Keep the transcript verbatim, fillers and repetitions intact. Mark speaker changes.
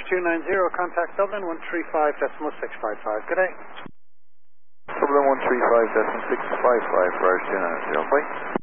Speaker 1: two nine zero, contact Dublin one three five decimal six five five. Good day.
Speaker 2: Dublin one three five decimal six five five, Raj two nine zero, bye.